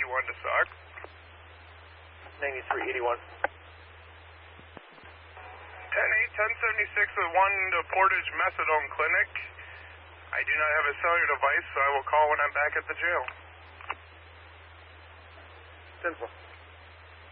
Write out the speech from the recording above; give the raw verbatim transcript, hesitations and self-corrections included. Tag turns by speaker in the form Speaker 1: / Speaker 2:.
Speaker 1: eighty-one to S O C.
Speaker 2: ninety-three eighty-one.
Speaker 1: ten eight, ten seventy-six with one to Portage Methadone Clinic. I do not have a cellular device, so I will call when I'm back at the jail.
Speaker 2: ten four.